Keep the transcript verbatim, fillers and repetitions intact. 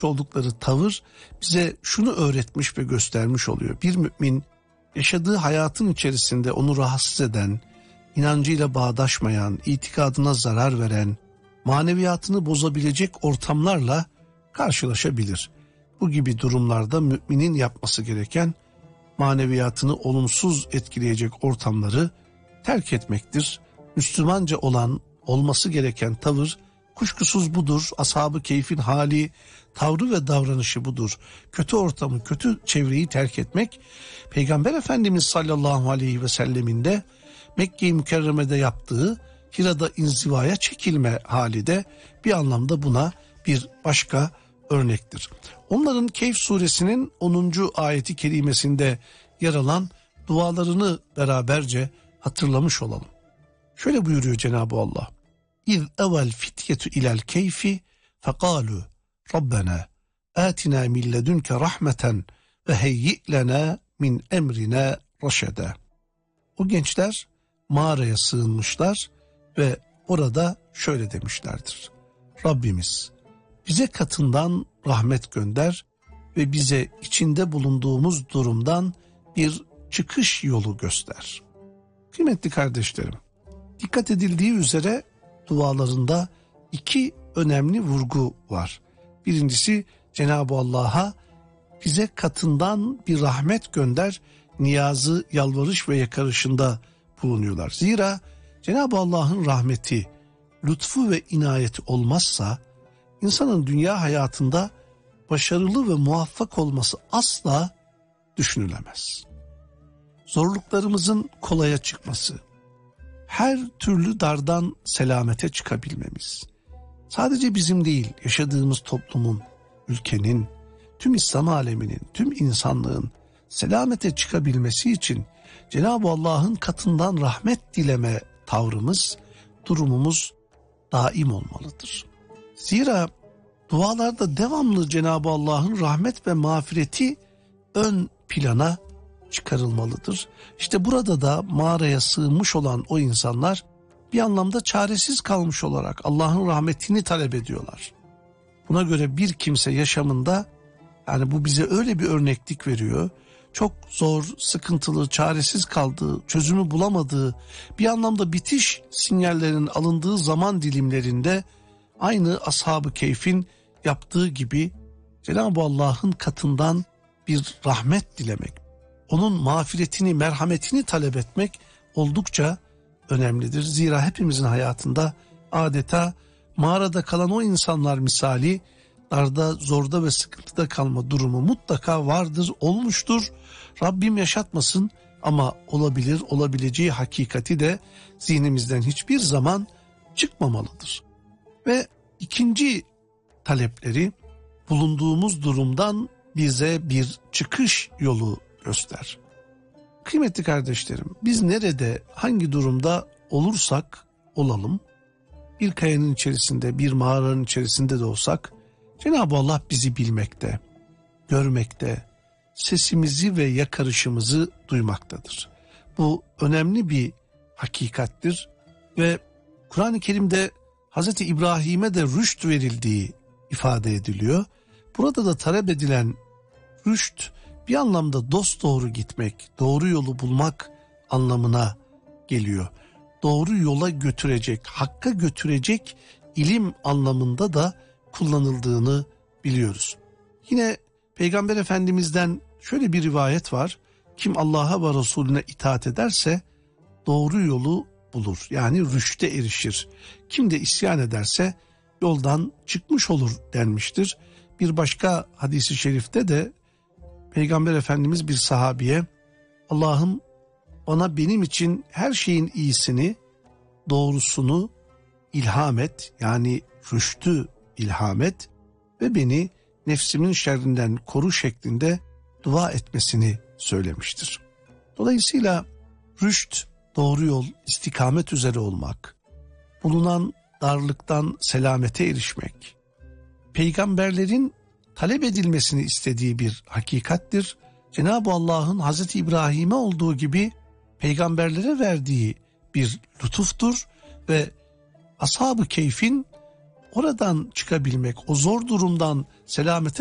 oldukları tavır bize şunu öğretmiş ve göstermiş oluyor. Bir mümin yaşadığı hayatın içerisinde onu rahatsız eden, inancıyla bağdaşmayan, itikadına zarar veren, maneviyatını bozabilecek ortamlarla karşılaşabilir. Bu gibi durumlarda müminin yapması gereken maneviyatını olumsuz etkileyecek ortamları terk etmektir. Müslümanca olan, olması gereken tavır kuşkusuz budur. Ashab-ı keyfin hali, tavrı ve davranışı budur. Kötü ortamı, kötü çevreyi terk etmek, Peygamber Efendimiz sallallahu aleyhi ve sellemin de Mekke-i Mükerreme'de yaptığı Hira'da inzivaya çekilme hali de bir anlamda buna bir başka örnektir. Onların Kehf suresinin onuncu ayeti kerimesinde yer alan dualarını beraberce hatırlamış olalım. Şöyle buyuruyor Cenab-ı Allah. İz evel fityetu ilel keyfi fekalu Rabbena atina min ledunke rahmeten ve heyyi lena min emrina raşede. O gençler mağaraya sığınmışlar ve orada şöyle demişlerdir. Rabbimiz bize katından rahmet gönder ve bize içinde bulunduğumuz durumdan bir çıkış yolu göster. Kıymetli kardeşlerim, dikkat edildiği üzere dualarında iki önemli vurgu var. Birincisi Cenab-ı Allah'a bize katından bir rahmet gönder, niyazı, yalvarış ve yakarışında bulunuyorlar. Zira Cenab-ı Allah'ın rahmeti, lütfu ve inayeti olmazsa insanın dünya hayatında başarılı ve muvaffak olması asla düşünülemez. Zorluklarımızın kolaya çıkması, her türlü dardan selamete çıkabilmemiz, sadece bizim değil, yaşadığımız toplumun, ülkenin, tüm İslam aleminin, tüm insanlığın selamete çıkabilmesi için Cenab-ı Allah'ın katından rahmet dileme tavrımız, durumumuz daim olmalıdır. Zira dualarda devamlı Cenab-ı Allah'ın rahmet ve mağfireti ön plana çıkarılmalıdır. İşte burada da mağaraya sığınmış olan o insanlar bir anlamda çaresiz kalmış olarak Allah'ın rahmetini talep ediyorlar. Buna göre bir kimse yaşamında, yani bu bize öyle bir örneklik veriyor, çok zor, sıkıntılı, çaresiz kaldığı, çözümü bulamadığı, bir anlamda bitiş sinyallerinin alındığı zaman dilimlerinde aynı Ashab-ı Keyf'in yaptığı gibi Cenab-ı Allah'ın katından bir rahmet dilemek, onun mağfiretini, merhametini talep etmek oldukça önemlidir. Zira hepimizin hayatında adeta mağarada kalan o insanlar misali darda, zorda ve sıkıntıda kalma durumu mutlaka vardır, olmuştur. Rabbim yaşatmasın ama olabilir, olabileceği hakikati de zihnimizden hiçbir zaman çıkmamalıdır. Ve ikinci talepleri, bulunduğumuz durumdan bize bir çıkış yolu göster. Kıymetli kardeşlerim, biz nerede, hangi durumda olursak olalım, bir kayanın içerisinde, bir mağaranın içerisinde de olsak, Cenab-ı Allah bizi bilmekte, görmekte, sesimizi ve yakarışımızı duymaktadır. Bu önemli bir hakikattir ve Kur'an-ı Kerim'de Hazreti İbrahim'e de rüşt verildiği ifade ediliyor. Burada da talep edilen rüşt bir anlamda dosdoğru gitmek, doğru yolu bulmak anlamına geliyor. Doğru yola götürecek, hakka götürecek ilim anlamında da kullanıldığını biliyoruz. Yine Peygamber Efendimiz'den şöyle bir rivayet var. Kim Allah'a ve Resulüne itaat ederse doğru yolu bulur. Yani rüşte erişir. Kim de isyan ederse yoldan çıkmış olur denmiştir. Bir başka hadisi şerifte de Peygamber Efendimiz bir sahabiye, Allah'ım bana benim için her şeyin iyisini, doğrusunu ilham et, yani rüştü ilham et ve beni nefsimin şerrinden koru şeklinde dua etmesini söylemiştir. Dolayısıyla rüşt, doğru yol, istikamet üzere olmak, bulunan darlıktan selamete erişmek, peygamberlerin talep edilmesini istediği bir hakikattir. Cenab-ı Allah'ın Hazreti İbrahim'e olduğu gibi peygamberlere verdiği bir lütuftur ve Ashab-ı Keyf'in oradan çıkabilmek, o zor durumdan selamete